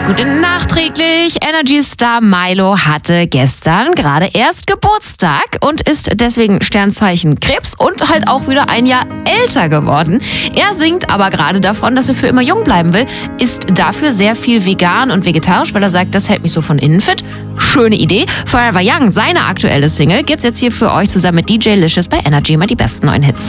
Guten nachträglich. Energy-Star Milo hatte gestern gerade erst Geburtstag und ist deswegen Sternzeichen Krebs und halt auch wieder ein Jahr älter geworden. Er singt aber gerade davon, dass er für immer jung bleiben will, isst dafür sehr viel vegan und vegetarisch, weil er sagt, das hält mich so von innen fit. Schöne Idee. Forever Young, seine aktuelle Single, gibt's jetzt hier für euch zusammen mit DJ Licious bei Energy, mal die besten neuen Hits.